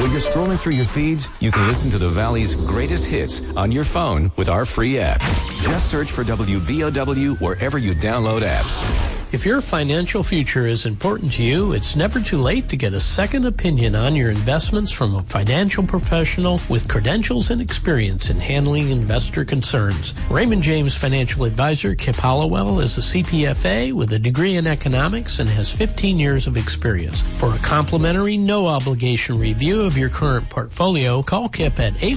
While you're scrolling through your feeds, you can listen to the Valley's greatest hits on your phone with our free app. Just search for WBOW wherever you download apps. If your financial future is important to you, it's never too late to get a second opinion on your investments from a financial professional with credentials and experience in handling investor concerns. Raymond James financial advisor Kip Hollowell is a CPFA with a degree in economics and has 15 years of experience. For a complimentary, no-obligation review of your current portfolio, call Kip at